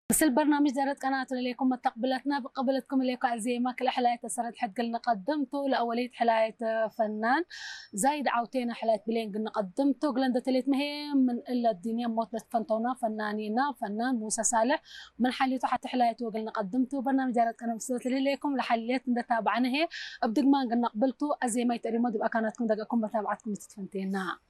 بس البرنامج دارت قناة إليكم ما تقبلتنا بقبلتكم إليكم أعزائي كل حلاية سرد حد قلنا قدمته لأولية حلاية فنان زايد عاوتينا حلاية بلين قلنا قدمته قلنا تليت مهم من إلا الدنيا موت فنتونا فنانينا فنان موسى صالح من حليته حتى حلايته قلنا قدمته برنامج دارت قناة بسوت إليكم لحليت تابعنا هي أبدل ما قلنا قبلته أزي ما يتقري ما دبقى كانتكم دقاكم بتابعتكم تتفنتينا